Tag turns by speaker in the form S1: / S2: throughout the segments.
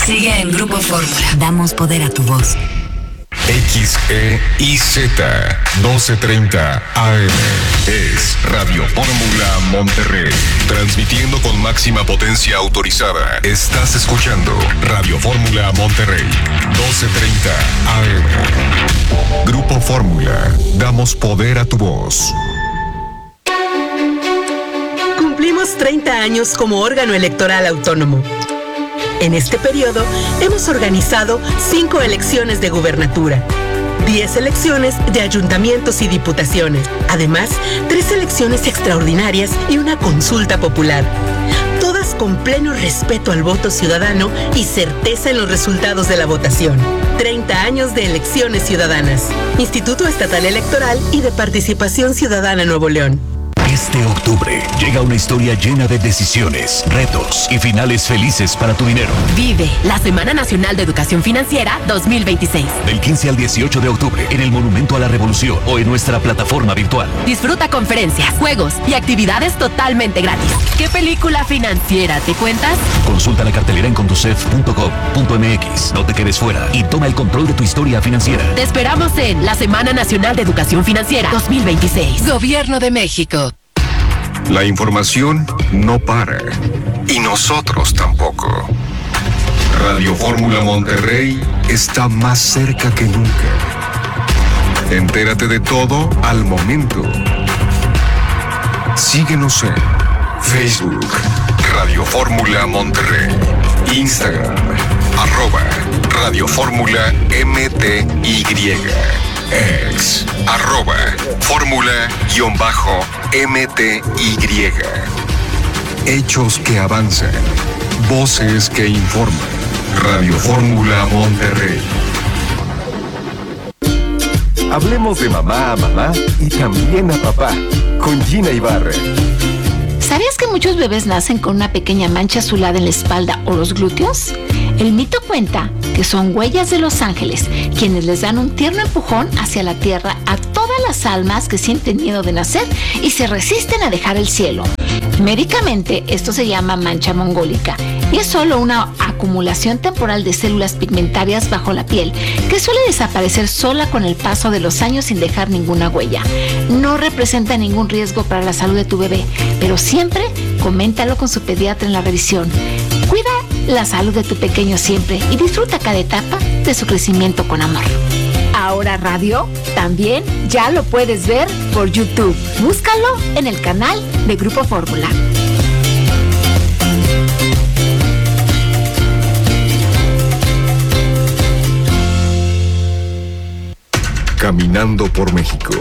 S1: Sigue en Grupo Fórmula. Damos poder a tu voz.
S2: XEIZ 1230 AM es Radio Fórmula Monterrey, transmitiendo con máxima potencia autorizada. Estás escuchando Radio Fórmula Monterrey 1230 AM. Grupo Fórmula, damos poder a tu voz.
S3: Cumplimos 30 años como órgano electoral autónomo. En este periodo hemos organizado 5 elecciones de gubernatura, 10 elecciones de ayuntamientos y diputaciones, además 3 elecciones extraordinarias y una consulta popular. Todas con pleno respeto al voto ciudadano y certeza en los resultados de la votación. 30 años de elecciones ciudadanas. Instituto Estatal Electoral y de Participación Ciudadana Nuevo León.
S4: Este octubre llega una historia llena de decisiones, retos y finales felices para tu dinero.
S5: Vive la Semana Nacional de Educación Financiera 2026.
S4: Del 15 al 18 de octubre en el Monumento a la Revolución o en nuestra plataforma virtual.
S5: Disfruta conferencias, juegos y actividades totalmente gratis. ¿Qué película financiera te cuentas?
S4: Consulta la cartelera en conducef.gov.mx. No te quedes fuera y toma el control de tu historia financiera.
S5: Te esperamos en la Semana Nacional de Educación Financiera 2026. Gobierno de México.
S2: La información no para, y nosotros tampoco. Radio Fórmula Monterrey está más cerca que nunca. Entérate de todo al momento. Síguenos en Facebook, Radio Fórmula Monterrey, Instagram, @Radio Fórmula MTY. Ex, @Fórmula_MTY. Hechos que avanzan, voces que informan. Radio Fórmula Monterrey.
S6: Hablemos de mamá a mamá y también a papá, con Gina Ibarra.
S7: ¿Sabías que muchos bebés nacen con una pequeña mancha azulada en la espalda o los glúteos? El mito cuenta que son huellas de los ángeles, quienes les dan un tierno empujón hacia la tierra a todas las almas que sienten miedo de nacer y se resisten a dejar el cielo. Médicamente, esto se llama mancha mongólica y es solo una acumulación temporal de células pigmentarias bajo la piel que suele desaparecer sola con el paso de los años sin dejar ninguna huella. No representa ningún riesgo para la salud de tu bebé, pero siempre coméntalo con su pediatra en la revisión. Cuida la salud de tu pequeño siempre y disfruta cada etapa de su crecimiento con amor. Ahora Radio también ya lo puedes ver por YouTube. Búscalo en el canal de Grupo Fórmula.
S2: Caminando por México.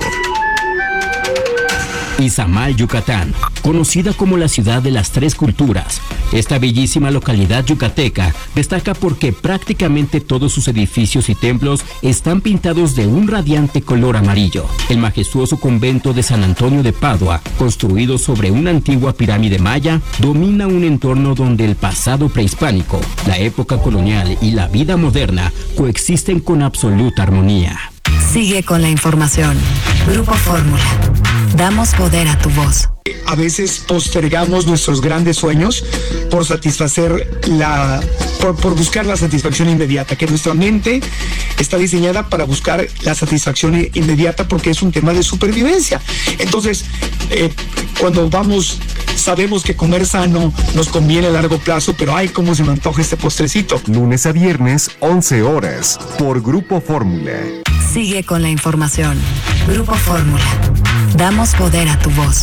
S8: Izamal, Yucatán, conocida como la ciudad de las tres culturas. Esta bellísima localidad yucateca destaca porque prácticamente todos sus edificios y templos están pintados de un radiante color amarillo. El majestuoso convento de San Antonio de Padua, construido sobre una antigua pirámide maya, domina un entorno donde el pasado prehispánico, la época colonial y la vida moderna coexisten con absoluta armonía.
S1: Sigue con la información. Grupo Fórmula. Damos poder a tu voz.
S9: A veces postergamos nuestros grandes sueños por satisfacer por buscar la satisfacción inmediata, que nuestra mente está diseñada para buscar la satisfacción inmediata porque es un tema de supervivencia. Entonces, cuando sabemos que comer sano nos conviene a largo plazo, pero ay, cómo se me antoja este postrecito.
S6: Lunes a viernes, 11 horas, por Grupo Fórmula.
S1: Sigue con la información. Grupo Fórmula. Damos poder a tu voz.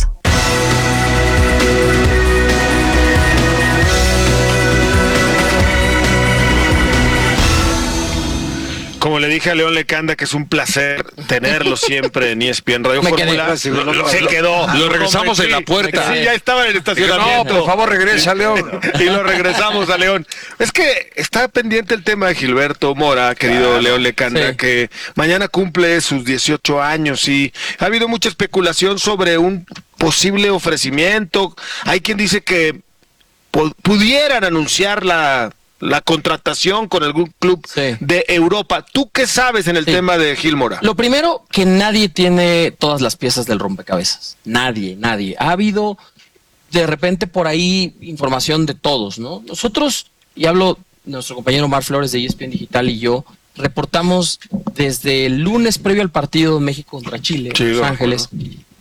S10: Como le dije a León Lecanda, que es un placer tenerlo siempre en ESPN Radio Fórmula. Se quedó.
S11: Lo regresamos en la puerta.
S10: Sí, ya estaba en el estacionamiento.
S11: No, por favor, regresa, León.
S10: Y lo regresamos a León. Es que está pendiente el tema de Gilberto Mora, querido León Lecanda, que mañana cumple sus 18 años y ha habido mucha especulación sobre un posible ofrecimiento. Hay quien dice que pudieran anunciar la contratación con algún club de Europa. ¿Tú qué sabes en el tema de Gil Mora?
S12: Lo primero, que nadie tiene todas las piezas del rompecabezas. Nadie. Ha habido de repente por ahí información de todos, ¿no? Nosotros, y hablo nuestro compañero Omar Flores de ESPN Digital y yo reportamos desde el lunes previo al partido de México contra Chile, Los Ángeles,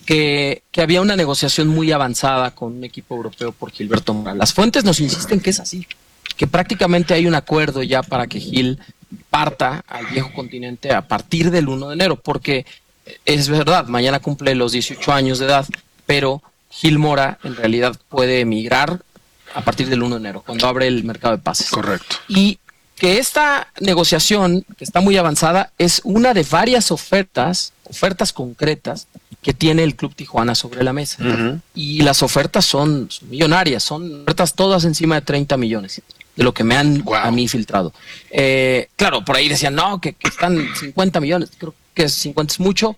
S12: que había una negociación muy avanzada con un equipo europeo por Gilberto Mora. Las fuentes nos insisten que es así, que prácticamente hay un acuerdo ya para que Gil parta al viejo continente a partir del 1 de enero, porque es verdad, mañana cumple los 18 años de edad, pero Gil Mora en realidad puede emigrar a partir del 1 de enero, cuando abre el mercado de pases.
S10: Correcto.
S12: Y que esta negociación, que está muy avanzada, es una de varias ofertas concretas que tiene el Club Tijuana sobre la mesa. Y las ofertas son millonarias, son ofertas todas encima de 30 millones, de lo que me han a mí filtrado. Claro, por ahí decían, no, que están 50 millones, creo que 50 es mucho,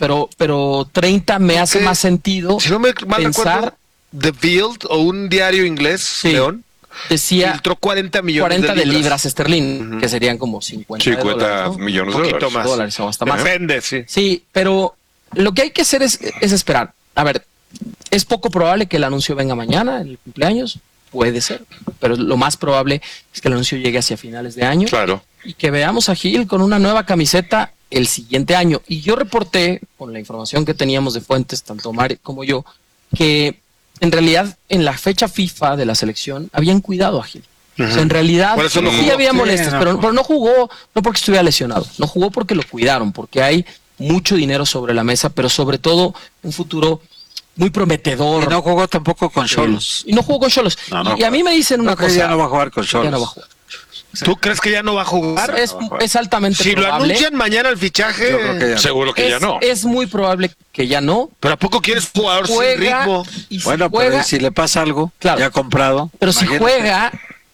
S12: pero 30 me hace más sentido.
S10: Si no me mal
S12: pensar,
S10: recuerdo, The Field o un diario inglés, León,
S12: decía
S10: filtró 40 millones
S12: 40 de libras esterlín, que serían como 50
S11: dólares, ¿no? millones de
S10: poquito más.
S12: Dólares o hasta más.
S10: Depende, sí.
S12: Sí, pero lo que hay que hacer es esperar. A ver, es poco probable que el anuncio venga mañana, en el cumpleaños, puede ser, pero lo más probable es que el anuncio llegue hacia finales de año.
S11: Claro.
S12: Y que veamos a Gil con una nueva camiseta el siguiente año. Y yo reporté, con la información que teníamos de fuentes, tanto Omar como yo, que en realidad en la fecha FIFA de la selección habían cuidado a Gil. O sea, en realidad
S10: Por eso no
S12: sí
S10: jugó.
S12: había molestias,
S10: Sí,
S12: pero no jugó, no porque estuviera lesionado, no jugó porque lo cuidaron, porque hay mucho dinero sobre la mesa, pero sobre todo un futuro muy prometedor.
S13: Y no jugó tampoco con Xolos.
S12: Y no jugó con Xolos. Y a mí me dicen una cosa.
S13: Ya no va a jugar con Xolos.
S12: Ya no va a jugar.
S10: ¿Tú crees que ya no va a jugar?
S12: Es altamente
S10: si
S12: probable.
S10: lo anuncian mañana el fichaje,
S13: yo creo que ya no.
S11: Seguro que ya no.
S12: Es muy probable que ya no.
S10: ¿Pero a poco quieres jugador sin ritmo?
S13: Bueno, pero si le pasa algo, ya comprado.
S12: Pero si juega,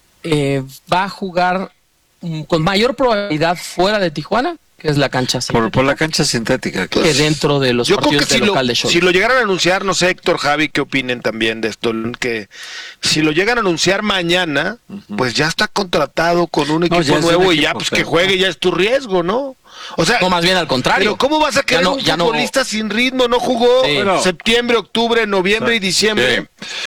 S12: va a jugar con mayor probabilidad fuera de Tijuana, que es la cancha sintética,
S13: por la cancha sintética, claro,
S12: que dentro de los partidos del local de Xolos.
S10: Si lo llegaran a anunciar, no sé, Héctor, Javi, ¿qué opinen también de esto? Que si lo llegan a anunciar mañana, pues ya está contratado con un equipo nuevo y ya pues que juegue ya es tu riesgo, ¿no? O sea,
S12: no, más bien al contrario.
S10: Pero ¿cómo vas a querer un futbolista sin ritmo? No jugó septiembre, octubre, noviembre y diciembre.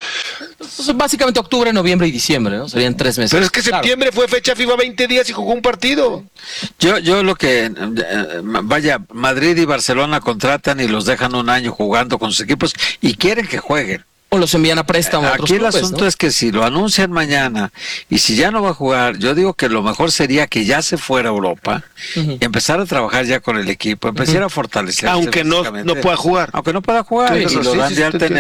S12: Pues básicamente octubre, noviembre y diciembre, ¿no? Serían 3 meses.
S10: Pero es que septiembre fue fecha FIFA 20 días y jugó un partido.
S13: Yo lo que... vaya, Madrid y Barcelona contratan y los dejan un año jugando con sus equipos y quieren que jueguen.
S12: O los envían a préstamo a otros
S13: Aquí
S12: clubes,
S13: el asunto es que si lo anuncian mañana y si ya no va a jugar, yo digo que lo mejor sería que ya se fuera a Europa y empezar a trabajar ya con el equipo, empezar a fortalecerse.
S10: Aunque no pueda jugar.
S13: Aunque no pueda jugar.
S10: Sí,
S13: y lo dan de alta en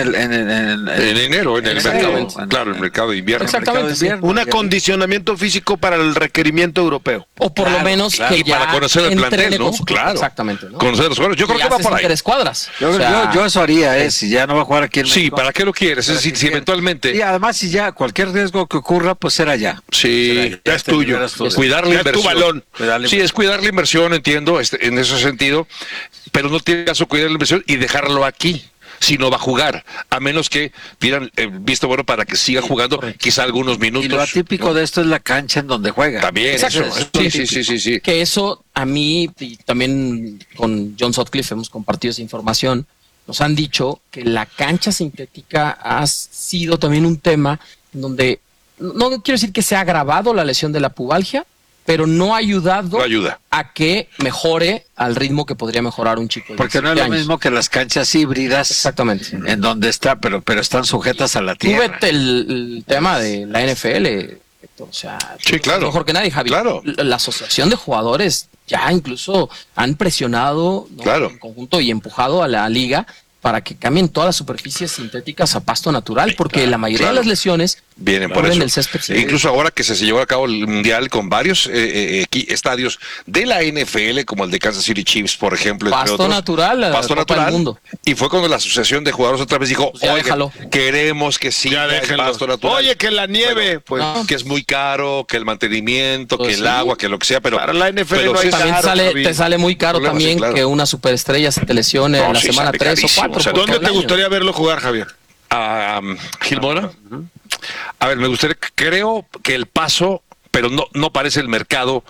S11: enero, en el mercado. Claro, el mercado de invierno.
S12: Exactamente.
S10: Un acondicionamiento físico para el requerimiento europeo.
S12: O por lo menos que ya
S11: para conocer el plantel, ¿no?
S12: Claro. Exactamente. ¿no?
S11: Conocer los jugadores. Yo creo que va por ahí.
S12: 3 cuadras.
S13: Yo eso haría, si ya no va a jugar aquí en México.
S11: Sí, ¿para qué lo quieres? Es decir, si eventualmente...
S13: Y además, si ya cualquier riesgo que ocurra, pues será ya.
S11: Sí,
S10: ya es tuyo.
S11: Cuidar la inversión.
S10: Es tu balón.
S11: Sí, es cuidar la inversión, entiendo, en ese sentido, pero no tiene caso cuidar la inversión y dejarlo aquí. Si no va a jugar, a menos que pidan visto bueno para que siga jugando quizá algunos minutos.
S13: Y lo atípico de esto es la cancha en donde juega.
S11: También,
S12: exacto,
S11: sí.
S12: Que eso a mí, y también con John Sutcliffe hemos compartido esa información, nos han dicho que la cancha sintética ha sido también un tema en donde, no quiero decir que se ha agravado la lesión de la pubalgia, pero no ha ayudado a que mejore al ritmo que podría mejorar un chico de
S13: porque no es lo mismo que las canchas híbridas.
S12: Exactamente.
S13: En donde está, pero están sujetas a la tierra.
S12: Tú vete el tema de la NFL, Héctor, o sea,
S11: sí, claro.
S12: Mejor que nadie, Javi.
S11: Claro.
S12: La asociación de jugadores ya incluso han presionado, ¿no? En conjunto y empujado a la liga para que cambien todas las superficies sintéticas a pasto natural, porque la mayoría de las lesiones
S11: vienen por eso.
S12: Del césped.
S11: Incluso ahora que se llevó a cabo el Mundial con varios estadios de la NFL, como el de Kansas City Chiefs, por ejemplo.
S12: Pasto natural,
S11: pasto natural.
S12: Del mundo.
S11: Y fue cuando la asociación de jugadores otra vez dijo,
S12: pues déjalo.
S11: Queremos que siga el pasto natural.
S10: Oye, que la nieve,
S11: pues que es muy caro, que el mantenimiento, que el agua, que lo que sea, pero
S10: para la NFL no
S12: también te sale muy caro también que una superestrella se te lesione en la semana 3 o 4.
S10: O sea, ¿dónde te gustaría verlo jugar, Javier?
S11: A Gil Mora. A ver, me gustaría, creo que el paso, pero no parece el mercado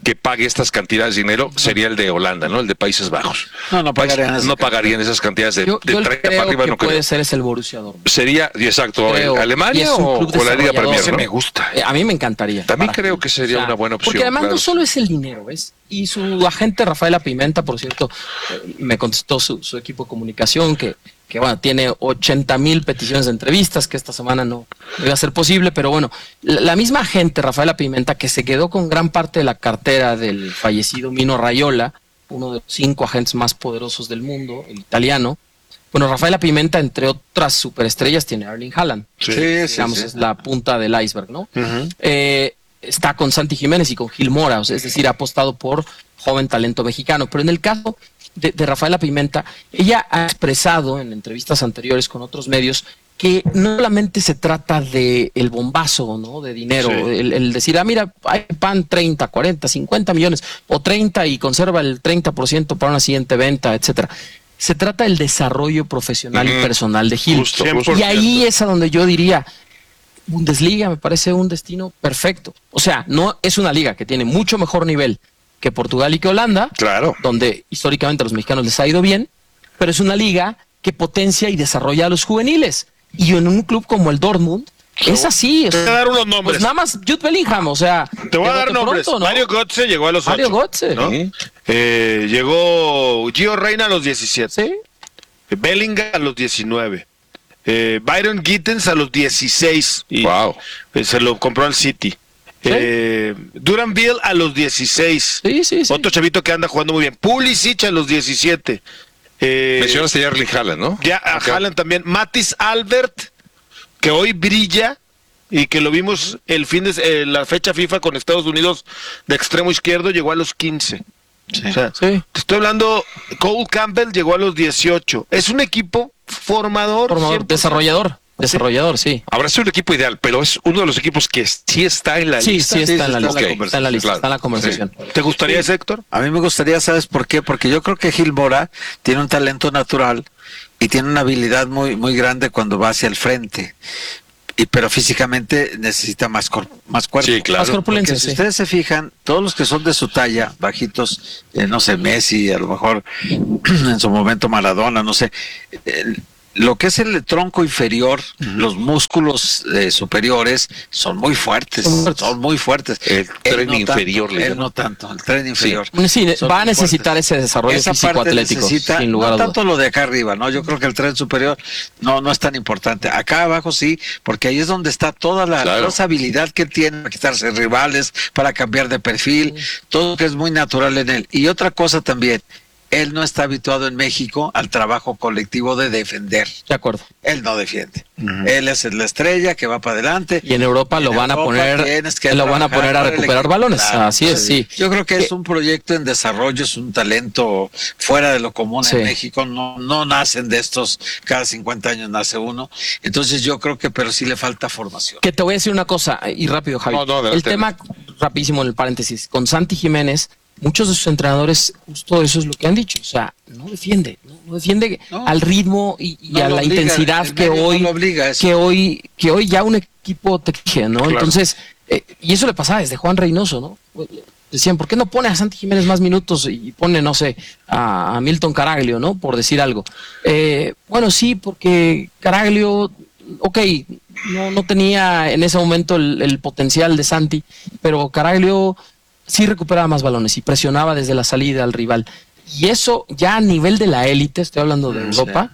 S11: que pague estas cantidades de dinero sería el de Holanda, ¿no? El de Países Bajos.
S13: No
S11: pagarían esas cantidades de
S12: Yo
S11: 30 para arriba,
S12: que
S11: no
S12: puede
S11: creo.
S12: ser es el Borussia Dortmund.
S11: Sería, exacto,
S12: Creo. Y
S11: Alemania
S12: es un
S11: o
S12: club
S11: la Liga Premier,
S12: desarrollador.
S11: ¿no?
S10: Me gusta.
S12: A mí me encantaría.
S11: También creo que sería una buena opción.
S12: Porque además
S11: claro.
S12: no solo es el dinero, ¿ves? Y su agente Rafaela Pimenta, por cierto, me contestó su equipo de comunicación que bueno, tiene 80,000 peticiones de entrevistas, que esta semana no iba a ser posible, pero bueno, la misma agente Rafaela Pimenta, que se quedó con gran parte de la cartera del fallecido Mino Raiola, uno de los 5 agentes más poderosos del mundo, el italiano. Bueno, Rafaela Pimenta, entre otras superestrellas, tiene a Erling Haaland. Digamos, es la punta del iceberg, ¿no? Está con Santi Jiménez y con Gil Mora, es decir, ha apostado por joven talento mexicano. Pero en el caso de Rafaela Pimenta, ella ha expresado en entrevistas anteriores con otros medios que no solamente se trata de el bombazo, ¿no? De dinero, el decir, mira, hay pan 30, 40, 50 millones, o 30 y conserva el 30% para una siguiente venta, etcétera. Se trata del desarrollo profesional y personal de Gil.
S11: Justo.
S12: Y ahí es a donde yo diría, Bundesliga me parece un destino perfecto. O sea, no es una liga que tiene mucho mejor nivel que Portugal y que Holanda,
S11: claro,
S12: donde históricamente a los mexicanos les ha ido bien, pero es una liga que potencia y desarrolla a los juveniles. Y en un club como el Dortmund, es así.
S10: Te voy a dar unos nombres.
S12: Pues nada más Jude Bellingham, o sea.
S10: Te voy a dar nombres.
S12: Pronto, ¿no?
S10: Mario Götze llegó a los 8.
S12: Mario Götze.
S10: ¿no? Llegó Gio Reyna a los 17.
S12: Sí.
S10: Bellingham a los 19. Byron Gittens a los 16. Y
S11: wow.
S10: Se lo compró al City.
S12: ¿Sí?
S10: Duranville a los 16.
S12: Sí.
S10: Otro chavito que anda jugando muy bien. Pulisic a los 17.
S11: Mencionaste ya a Erling Haaland, ¿no?
S10: Ya a Haaland también. Mathis Albert, que hoy brilla y que lo vimos el fin de la fecha FIFA con Estados Unidos de extremo izquierdo, llegó a los 15. O sea, te estoy hablando, Cole Campbell llegó a los 18. Es un equipo formador.
S12: Desarrollador, sí.
S11: Habrá sido un equipo ideal, pero es uno de los equipos que sí está en la lista.
S12: Sí, está en la lista.
S11: Okay.
S12: Está en la lista,
S11: Claro.
S12: está en la conversación.
S10: Sí. ¿Te gustaría ese, Héctor?
S13: A mí me gustaría, ¿sabes por qué? Porque yo creo que Gil Mora tiene un talento natural y tiene una habilidad muy, muy grande cuando va hacia el frente. Pero físicamente necesita más cuerpo.
S11: Sí, claro.
S12: Más corpulencia,
S13: Si ustedes se fijan, todos los que son de su talla, bajitos, no sé, Messi, a lo mejor en su momento Maradona, no sé, lo que es el tronco inferior, los músculos superiores son muy fuertes, son muy fuertes.
S11: El tren inferior.
S13: Él no tanto, el tren inferior.
S12: Sí, va a necesitar ese desarrollo físico atlético, sin lugar a
S13: no
S12: dudas.
S13: tanto lo de acá arriba, ¿no? Yo creo que el tren superior no es tan importante. Acá abajo sí, porque ahí es donde está toda esa habilidad que él tiene para quitarse rivales, para cambiar de perfil, todo que es muy natural en él. Y otra cosa también, él no está habituado en México al trabajo colectivo de defender.
S12: De acuerdo.
S13: Él no defiende. Él es la estrella que va para adelante.
S12: Y en Europa lo van a poner a recuperar balones. Claro, así es, sí.
S13: Yo creo que es un proyecto en desarrollo, es un talento fuera de lo común en México. No nacen de estos, cada 50 años nace uno. Entonces yo creo que, pero sí le falta formación.
S12: Que te voy a decir una cosa, y rápido, Javi. El tema, rapidísimo en el paréntesis, con Santi Jiménez, muchos de sus entrenadores, justo eso es lo que han dicho, o sea, no defiende al ritmo y a la intensidad que hoy ya un equipo te exige, ¿no? Claro. Entonces, y eso le pasaba desde Juan Reynoso, ¿no? Decían, ¿por qué no pone a Santi Jiménez más minutos y pone, no sé, a Milton Caraglio, ¿no? Por decir algo. Bueno, sí, porque Caraglio, no tenía en ese momento el potencial de Santi, pero Caraglio sí recuperaba más balones y presionaba desde la salida al rival. Y eso ya a nivel de la élite, estoy hablando de Europa,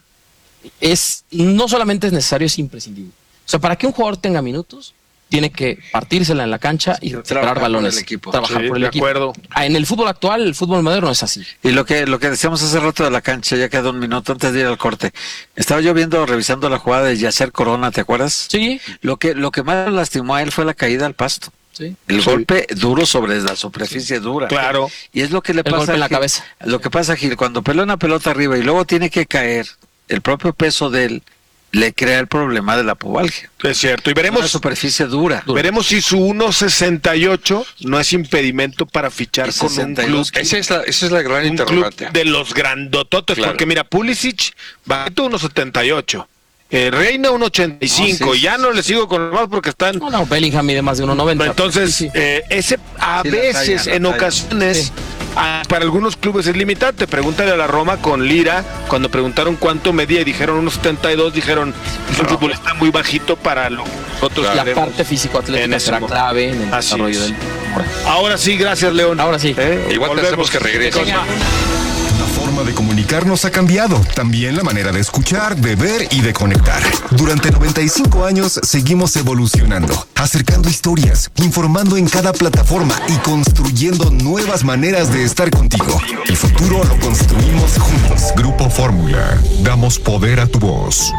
S12: no solamente es necesario, es imprescindible. O sea, para que un jugador tenga minutos, tiene que partírsela en la cancha y recuperar balones. Trabajar por el equipo. En el fútbol actual, el fútbol moderno es así.
S13: Y lo que decíamos hace rato de la cancha, ya quedó un minuto antes de ir al corte. Estaba yo revisando la jugada de Yasser Corona, ¿te acuerdas?
S12: Sí.
S13: Lo que más lastimó a él fue la caída al pasto.
S12: Sí.
S13: El golpe duro sobre la superficie dura.
S10: Claro.
S13: Y es lo que le pasa
S12: golpe en la cabeza.
S13: Lo que pasa a Gil, cuando pelea una pelota arriba y luego tiene que caer, el propio peso de él le crea el problema de la pubalgia.
S10: Es cierto. Y veremos.
S13: Una superficie dura.
S10: Veremos si su 1.68 no es impedimento para fichar con un club.
S11: Esa es la gran interrogante.
S10: De los grandototes. Claro. Porque mira, Pulisic bajito 1.78. Reina 1.85, ya no le sigo con más porque están...
S12: No, Bellingham mide más de 1.90.
S10: Entonces, ese a veces, en ocasiones, para algunos clubes es limitante. Pregúntale a la Roma con Lira, cuando preguntaron cuánto medía y dijeron 1.72, dijeron es un futbolista muy bajito para los otros.
S12: La parte físico-atlética será clave en el desarrollo del...
S10: Ahora sí, gracias, León.
S12: Ahora sí.
S11: Igual pensamos que regrese.
S2: La forma de comunicarnos ha cambiado, también la manera de escuchar, de ver y de conectar. Durante 95 años seguimos evolucionando, acercando historias, informando en cada plataforma y construyendo nuevas maneras de estar contigo. El futuro lo construimos juntos. Grupo Fórmula, damos poder a tu voz.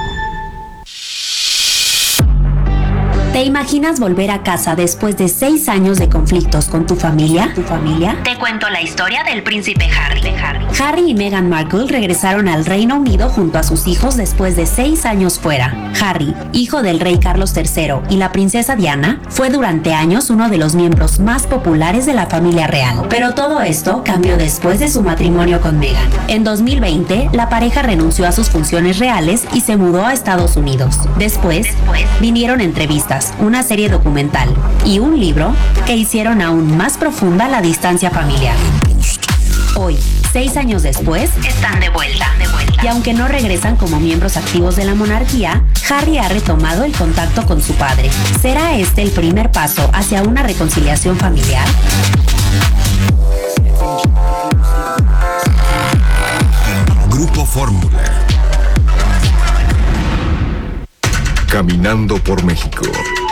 S14: ¿Te imaginas volver a casa después de 6 años de conflictos con tu familia? Te cuento la historia del príncipe Harry. Harry y Meghan Markle regresaron al Reino Unido junto a sus hijos después de 6 años fuera. Harry, hijo del rey Carlos III y la princesa Diana, fue durante años uno de los miembros más populares de la familia real. Pero todo esto cambió después de su matrimonio con Meghan. En 2020, la pareja renunció a sus funciones reales y se mudó a Estados Unidos. Después vinieron entrevistas, una serie documental y un libro que hicieron aún más profunda la distancia familiar. Hoy, 6 años después, están de vuelta. Y aunque no regresan como miembros activos de la monarquía, Harry ha retomado el contacto con su padre. ¿Será este el primer paso hacia una reconciliación familiar?
S2: Grupo Fórmula. Caminando por México.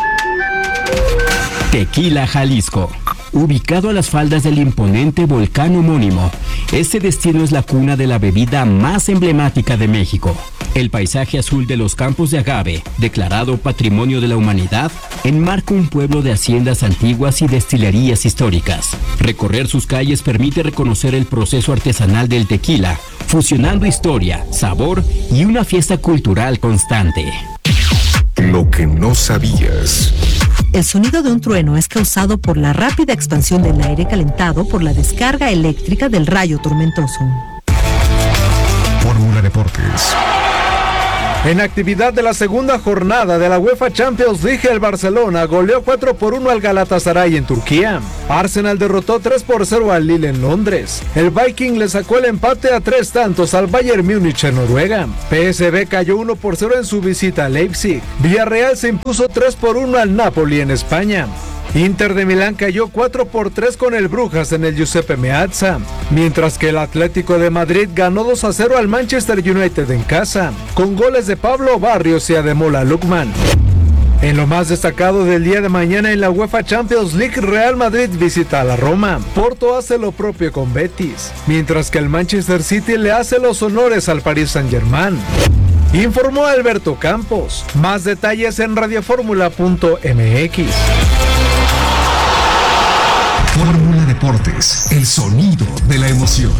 S8: Tequila, Jalisco. Ubicado a las faldas del imponente volcán homónimo, este destino es la cuna de la bebida más emblemática de México. El paisaje azul de los campos de agave, declarado Patrimonio de la Humanidad, enmarca un pueblo de haciendas antiguas y destilerías históricas. Recorrer sus calles permite reconocer el proceso artesanal del tequila, fusionando historia, sabor y una fiesta cultural constante.
S2: Lo que no sabías.
S15: El sonido de un trueno es causado por la rápida expansión del aire calentado por la descarga eléctrica del rayo tormentoso.
S2: Fórmula Deportes.
S16: En actividad de la segunda jornada de la UEFA Champions League, el Barcelona goleó 4-1 al Galatasaray en Turquía. Arsenal derrotó 3-0 al Lille en Londres. El Viking le sacó el empate a 3 tantos al Bayern Múnich en Noruega. PSV cayó 1-0 en su visita a Leipzig. Villarreal se impuso 3-1 al Napoli en España. Inter de Milán cayó 4-3 con el Brujas en el Giuseppe Meazza, mientras que el Atlético de Madrid ganó 2-0 al Manchester United en casa, con goles de Pablo Barrios y Ademola Lookman. En lo más destacado del día de mañana en la UEFA Champions League, Real Madrid visita a la Roma. Porto hace lo propio con Betis, mientras que el Manchester City le hace los honores al Paris Saint-Germain. Informó Alberto Campos. Más detalles en radioformula.mx.
S2: Fórmula Deportes, el sonido de la emoción.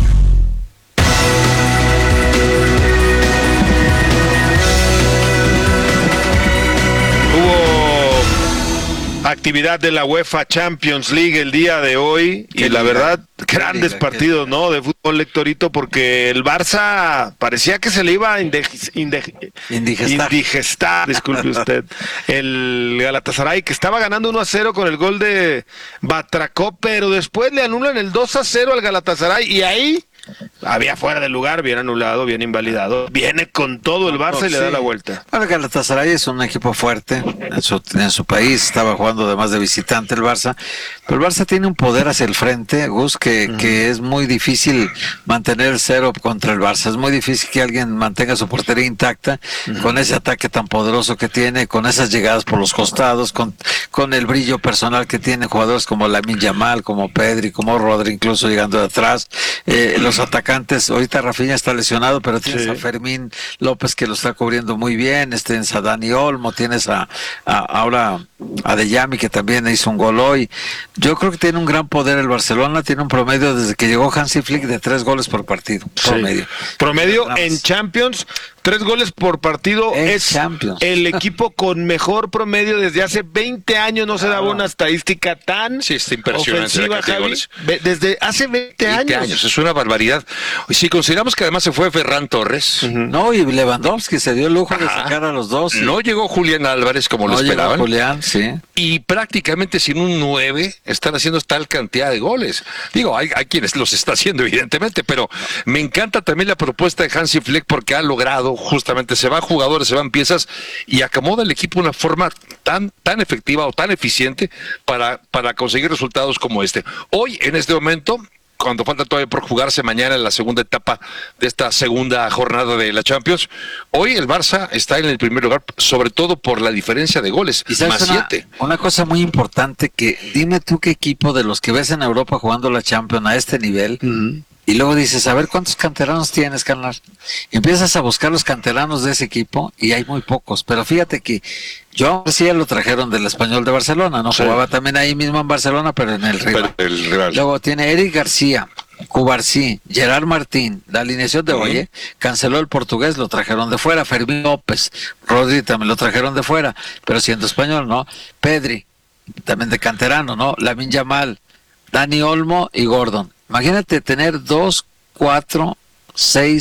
S10: Hubo actividad de la UEFA Champions League el día de hoy y la verdad, grandes partidos, ¿no? De fútbol, Lectorito, porque el Barça parecía que se le iba a indigestar, disculpe usted. El Galatasaray, que estaba ganando 1-0 con el gol de Batracó, pero después le anulan el 2-0 al Galatasaray y ahí había fuera de lugar, bien anulado, bien invalidado. Viene con todo el Barça y le da la vuelta.
S13: Bueno, el Galatasaray es un equipo fuerte en su país, estaba jugando además de visitante el Barça, pero el Barça tiene un poder hacia el frente, Gus, que es muy difícil mantener el cero contra el Barça, es muy difícil que alguien mantenga su portería intacta con ese ataque tan poderoso que tiene, con esas llegadas por los costados, con el brillo personal que tienen jugadores como Lamine Yamal, como Pedri, como Rodri, incluso llegando de atrás. Los atacantes, ahorita Rafinha está lesionado, pero tienes a Fermín López que lo está cubriendo muy bien, tienes a Dani Olmo, tienes ahora a Deyami que también hizo un gol hoy. Yo creo que tiene un gran poder el Barcelona, tiene un promedio desde que llegó Hansi Flick de 3 goles por partido. Promedio
S10: en Champions, 3 goles por partido. Es
S13: Champions.
S10: El equipo con mejor promedio desde hace 20 años. No se daba una estadística tan
S11: impresionante
S10: ofensiva,
S11: de goles.
S10: Desde hace 20 años.
S11: Es una barbaridad. Si consideramos que además se fue Ferran Torres.
S13: No, y Lewandowski se dio el lujo de sacar a los dos.
S11: No llegó Julián Álvarez como lo esperaban.
S13: Llegó Julián, sí.
S11: Y prácticamente sin un 9 están haciendo tal cantidad de goles. Digo, hay quienes los está haciendo evidentemente, pero me encanta también la propuesta de Hansi Flick porque ha logrado justamente, se van jugadores, se van piezas y acomoda el equipo de una forma tan efectiva o tan eficiente para conseguir resultados como este. Hoy, en este momento, cuando falta todavía por jugarse mañana en la segunda etapa de esta segunda jornada de la Champions, hoy el Barça está en el primer lugar, sobre todo por la diferencia de goles, más 7.
S13: Una cosa muy importante que, dime tú qué equipo de los que ves en Europa jugando la Champions a este nivel, y luego dices, a ver, ¿cuántos canteranos tienes, carnal? Y empiezas a buscar los canteranos de ese equipo y hay muy pocos, pero fíjate que Joao García lo trajeron del Español de Barcelona, ¿no? Sí. Jugaba también ahí mismo en Barcelona, pero en el rival. Luego tiene Eric García, Cubarsí, Gerard Martín, la alineación de hoy, canceló el portugués, lo trajeron de fuera, Fermín López, Rodri también lo trajeron de fuera, pero siendo español, ¿no? Pedri, también de canterano, ¿no? Lamine Yamal, Dani Olmo y Gordon. Imagínate tener 2, 4, 6,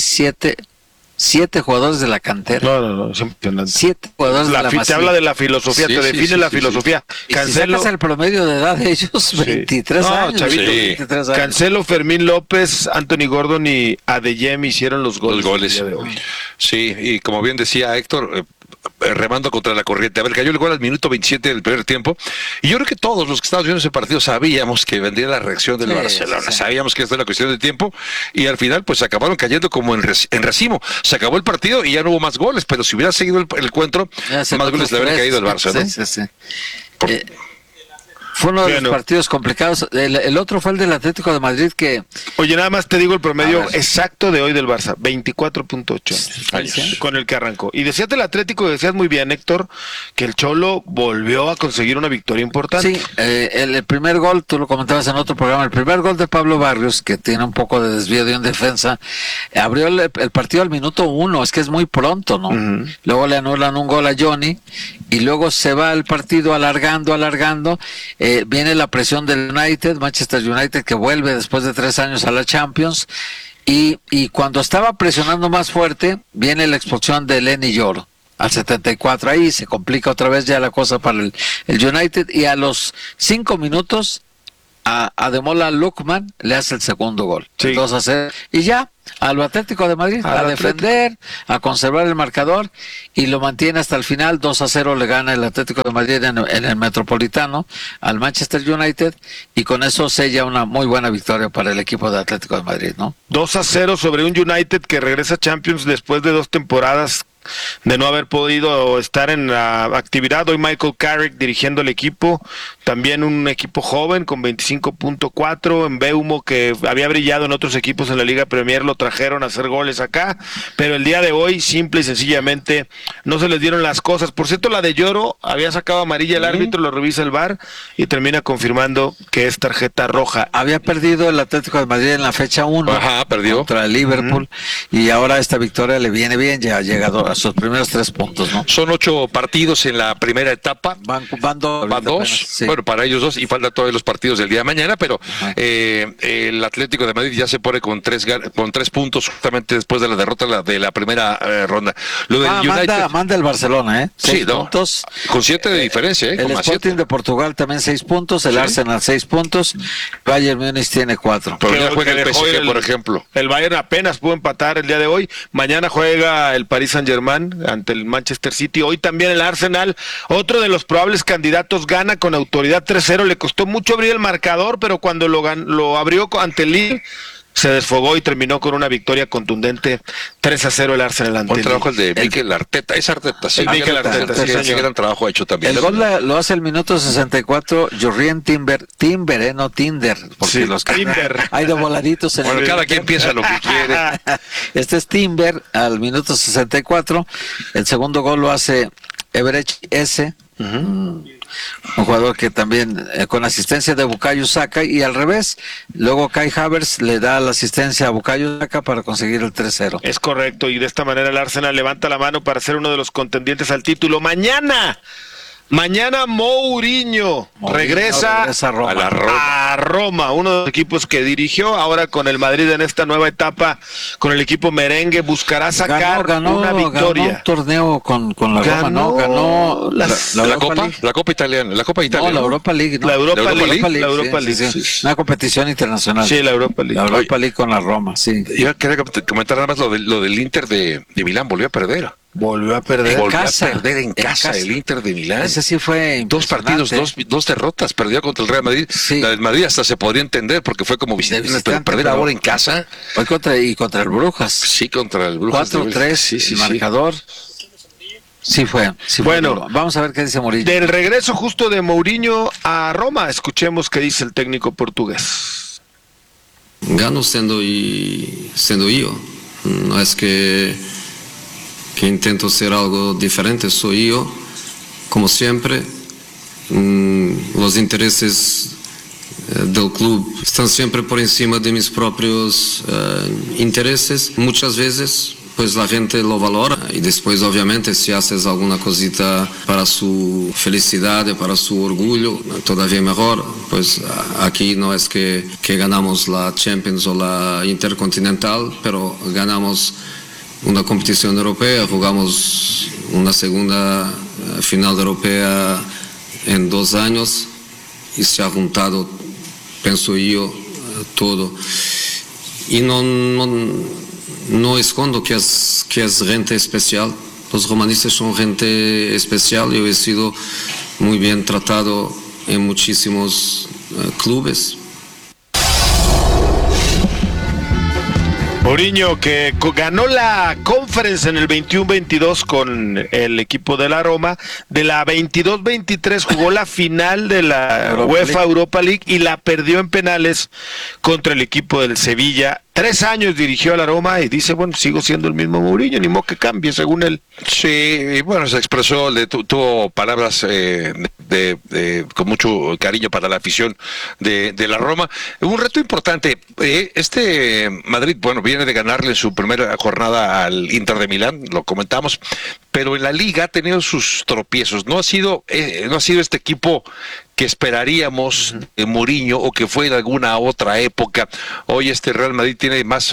S13: 7 jugadores de la cantera.
S10: No, es impresionante.
S13: 7 jugadores de la Masía.
S10: Te habla de la filosofía, te define la filosofía.
S13: Y Cancelo, si sacas el promedio de edad de ellos, 23 años.
S10: Chavito, 23 años. Cancelo, Fermín López, Anthony Gordon y Adeyem hicieron los goles. El día de hoy.
S11: Sí, y como bien decía Héctor, remando contra la corriente. A ver, cayó el gol al minuto 27 del primer tiempo. Y yo creo que todos los que estábamos viendo ese partido sabíamos que vendría la reacción del Barcelona. Sabíamos que esto era cuestión de tiempo. Y al final, pues acabaron cayendo como en racimo. Se acabó el partido y ya no hubo más goles. Pero si hubiera seguido el encuentro, más goles le habría caído el Barça, ¿no?
S13: Sí. Fue uno de los partidos complicados. El otro fue el del Atlético de Madrid que...
S10: Oye, nada más te digo el promedio exacto de hoy del Barça, 24.8 años, con el que arrancó. Y decías del Atlético, decías muy bien, Héctor, que el Cholo volvió a conseguir una victoria importante.
S13: Sí, el primer gol, tú lo comentabas en otro programa, el primer gol de Pablo Barrios, que tiene un poco de desvío de un defensa, abrió el partido al minuto 1, es que es muy pronto, ¿no? Luego le anulan un gol a Johnny, y luego se va el partido alargando, viene la presión del Manchester United, que vuelve después de 3 años a la Champions, y cuando estaba presionando más fuerte, viene la expulsión de Lenny Yoro al 74, ahí se complica otra vez ya la cosa para el United, y a los 5 minutos a Ademola Lookman le hace el segundo gol, 2-0, y ya al Atlético de Madrid a defender, a conservar el marcador, y lo mantiene hasta el final. 2-0 le gana el Atlético de Madrid en el Metropolitano al Manchester United, y con eso sella una muy buena victoria para el equipo de Atlético de Madrid, ¿no?
S10: 2-0 sobre un United que regresa a Champions después de 2 temporadas de no haber podido estar en la actividad. Hoy Michael Carrick dirigiendo el equipo, también un equipo joven con 25.4, en Mbeumo, que había brillado en otros equipos en la Liga Premier, lo trajeron a hacer goles acá, pero el día de hoy simple y sencillamente no se les dieron las cosas. Por cierto, la de Lloro había sacado amarilla el árbitro, lo revisa el VAR y termina confirmando que es tarjeta roja.
S13: Había perdido el Atlético de Madrid en la fecha 1
S11: perdió
S13: contra el Liverpool, y ahora esta victoria le viene bien, ya ha llegado a sus primeros 3 puntos, ¿no?
S11: Son 8 partidos en la primera etapa.
S13: Van 2.
S11: Sí. Bueno, para ellos 2, y faltan todos los partidos del día de mañana, pero el Atlético de Madrid ya se pone con 3 puntos justamente después de la derrota de la primera ronda. Lo del United
S13: manda el Barcelona, 6 puntos.
S11: Con 7 de diferencia,
S13: El Sporting de Portugal también 6 puntos, el Arsenal 6 puntos, Bayern Múnich tiene 4.
S11: Pero ya juega el PSG, por ejemplo.
S10: El Bayern apenas pudo empatar el día de hoy. Mañana juega el Paris Saint-Germain ante el Manchester City. Hoy también el Arsenal, otro de los probables candidatos, gana con autoridad 3-0. Le costó mucho abrir el marcador, pero cuando lo abrió ante el Lille, se desfogó y terminó con una victoria contundente, 3-0 el Arsenal ante el
S11: trabajo de Mikel Arteta. Es Arteta, sí.
S10: Mikel Arteta, sí,
S11: gran trabajo hecho también.
S13: El gol lo hace el minuto 64, Jurrien Timber, no Tinder, porque los
S10: Timber.
S13: Hay de voladitos en
S11: bueno, cada quien piensa lo que quiere.
S13: Este es Timber al minuto 64. El segundo gol lo hace Everett S. un jugador que también con asistencia de Bukayo Saka, y al revés, luego Kai Havertz le da la asistencia a Bukayo Saka para conseguir el 3-0.
S10: Es correcto, y de esta manera el Arsenal levanta la mano para ser uno de los contendientes al título. Mañana Mourinho regresa a Roma, uno de los equipos que dirigió, ahora con el Madrid en esta nueva etapa, con el equipo merengue, buscará sacar una victoria.
S13: Ganó un torneo con la Roma, ¿no? Ganó
S11: la Copa Italiana.
S13: No, la Europa League. ¿No?
S10: La Europa League.
S13: Sí. Una competición internacional.
S10: Sí, la Europa League.
S13: La Europa League con la Roma, sí.
S11: Yo quería comentar nada más lo del Inter de Milán, volvió a perder.
S10: Volvió a perder
S11: en casa el Inter de Milán.
S13: Ese sí fue
S11: 2 partidos, dos derrotas, perdió contra el Real Madrid.
S13: Sí.
S11: La del Madrid hasta se podría entender porque fue como visitante, pero perder ahora en casa.
S13: Fue contra el Brujas.
S11: Sí, contra el Brujas.
S13: 4-3, el marcador. Sí fue.
S10: Bueno,
S13: vamos a ver qué dice Mourinho.
S10: Del regreso justo de Mourinho a Roma, escuchemos qué dice el técnico portugués.
S17: Gano siendo yo. No es que intento ser algo diferente, soy yo, como siempre. Los intereses del club están siempre por encima de mis propios intereses. Muchas veces pues la gente lo valora y después obviamente si haces alguna cosita para su felicidad, para su orgullo, todavía mejor. Pues aquí no es que ganamos la Champions o la Intercontinental, pero ganamos una competición europea, jugamos una segunda final europea en 2 años y se ha juntado, pienso yo, todo. Y no escondo que es gente especial. Los romanistas son gente especial. Yo he sido muy bien tratado en muchísimos clubes.
S10: Mourinho, que ganó la Conference en el 21-22 con el equipo de la Roma, de la 22-23 jugó la final de la UEFA Europa League y la perdió en penales contra el equipo del Sevilla. 3 años dirigió a la Roma y dice, bueno, sigo siendo el mismo Mourinho, ni modo que cambie, según él.
S11: Sí, y bueno, se expresó, tuvo palabras con mucho cariño para la afición de la Roma. Un reto importante, Madrid, bueno, viene de ganarle su primera jornada al Inter de Milán, lo comentamos, pero en la Liga ha tenido sus tropiezos. No ha sido este equipo que esperaríamos de Mourinho o que fue en alguna otra época. Hoy este Real Madrid tiene más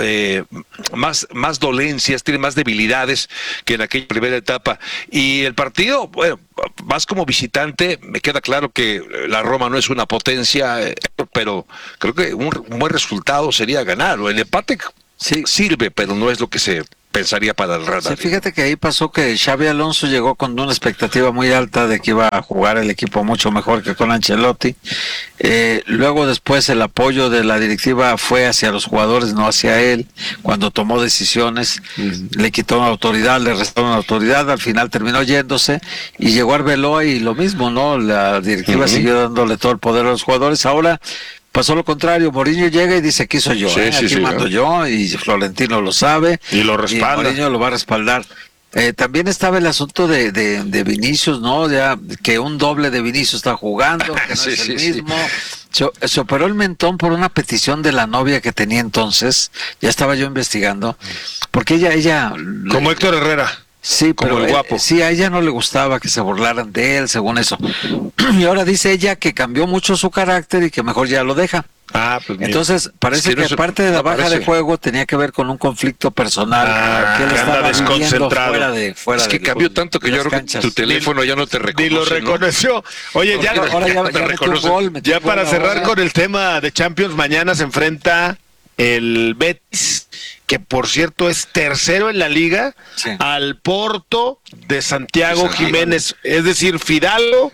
S11: dolencias, tiene más debilidades que en aquella primera etapa. Y el partido, bueno, más como visitante, me queda claro que la Roma no es una potencia, pero creo que un buen resultado sería ganar. El empate sirve, pero no es lo que se pensaría para el Real Madrid.
S13: Sí, fíjate que ahí pasó que Xabi Alonso llegó con una expectativa muy alta de que iba a jugar el equipo mucho mejor que con Ancelotti. Luego después el apoyo de la directiva fue hacia los jugadores, no hacia él. Cuando tomó decisiones, le quitó una autoridad, le restó una autoridad, al final terminó yéndose y llegó Arbeloa y lo mismo, ¿no? La directiva siguió dándole todo el poder a los jugadores. Ahora pasó lo contrario, Mourinho llega y dice, aquí soy yo, aquí mando yo, y Florentino lo sabe,
S10: y lo respalda.
S13: Y Mourinho lo va a respaldar. También estaba el asunto de Vinicius, ¿no? Ya que un doble de Vinicius está jugando, que no es el mismo. Se operó el mentón por una petición de la novia que tenía entonces, ya estaba yo investigando, porque ella
S10: como Héctor Herrera.
S13: Sí,
S10: como
S13: pero
S10: el guapo.
S13: Sí, a ella no le gustaba que se burlaran de él, según eso. Y ahora dice ella que cambió mucho su carácter y que mejor ya lo deja.
S10: Pues
S13: entonces parece que aparte de la baja de juego tenía que ver con un conflicto personal que él estaba viviendo fuera
S11: es que cambió tanto que yo creo que tu teléfono ya no te reconoce.
S10: Ni lo reconoció. ¿No? Oye, ya para cerrar con el tema de Champions, mañana se enfrenta el Betis, que por cierto es tercero en la liga, al Porto de Santiago Jiménez, es decir, Fidalgo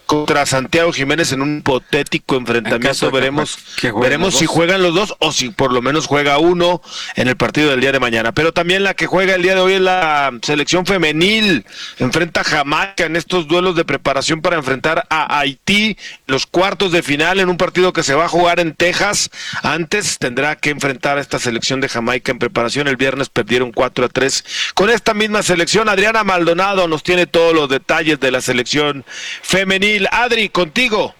S10: contra Santiago Jiménez en un hipotético enfrentamiento. Veremos si juegan los dos o si por lo menos juega uno en el partido del día de mañana. Pero también la que juega el día de hoy es la selección femenil. Enfrenta a Jamaica en estos duelos de preparación para enfrentar a Haití, los cuartos de final en un partido que se va a jugar en Texas. Antes tendrá que enfrentar a esta selección de Jamaica en preparación. El viernes perdieron 4-3 con esta misma selección. Adriana Maldonado nos tiene todos los detalles de la selección femenil. Adri, contigo.